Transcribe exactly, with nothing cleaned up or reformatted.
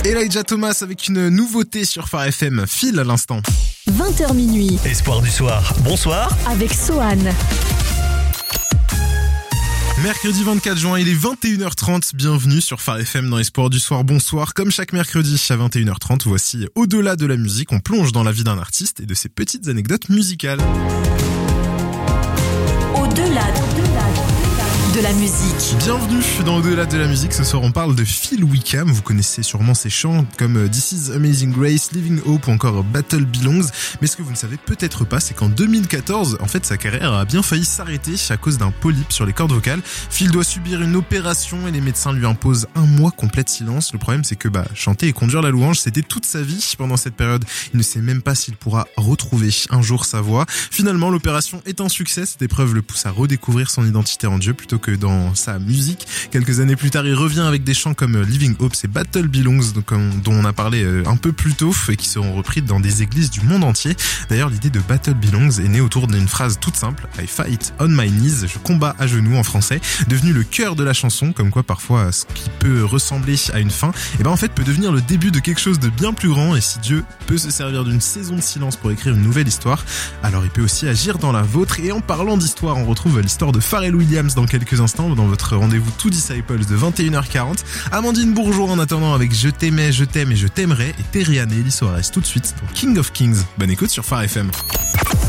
Elijah Thomas avec une nouveauté sur Phare F M, Feel à l'instant. vingt heures minuit. Espoir du soir, bonsoir. Avec Sohan. Mercredi vingt-quatre juin, il est vingt et une heures trente. Bienvenue sur Phare F M dans Espoir du soir, bonsoir. Comme chaque mercredi à vingt et une heures trente, voici Au-delà de la musique. On plonge dans la vie d'un artiste et de ses petites anecdotes musicales. Au-delà, au-delà de la musique. Bienvenue dans Au-delà de la musique. Ce soir, on parle de Phil Wickham. Vous connaissez sûrement ses chants comme This Is Amazing Grace, Living Hope ou encore Battle Belongs. Mais ce que vous ne savez peut-être pas, c'est qu'en deux mille quatorze, en fait, sa carrière a bien failli s'arrêter à cause d'un polype sur les cordes vocales. Phil doit subir une opération et les médecins lui imposent un mois complet de silence. Le problème, c'est que bah, chanter et conduire la louange, c'était toute sa vie pendant cette période. Il ne sait même pas s'il pourra retrouver un jour sa voix. Finalement, l'opération est un succès. Cette épreuve le pousse à redécouvrir son identité en Dieu plutôt que dans sa musique. Quelques années plus tard, il revient avec des chants comme Living Hope et Battle Belongs, dont on a parlé un peu plus tôt et qui seront repris dans des églises du monde entier. D'ailleurs, l'idée de Battle Belongs est née autour d'une phrase toute simple, I fight on my knees, je combats à genoux en français, devenu le cœur de la chanson, comme quoi parfois ce qui peut ressembler à une fin, et ben en fait peut devenir le début de quelque chose de bien plus grand. Et si Dieu peut se servir d'une saison de silence pour écrire une nouvelle histoire, alors il peut aussi agir dans la vôtre. Et en parlant d'histoire, on retrouve l'histoire de Pharrell Williams dans quelques instants dans votre rendez-vous Two Disciples de vingt et une heures quarante. Amandine Bourgeois en attendant avec Je t'aimais, je t'aime et je t'aimerai, et Terriane et Ellie Soares tout de suite dans King of Kings. Bonne écoute sur Phare F M.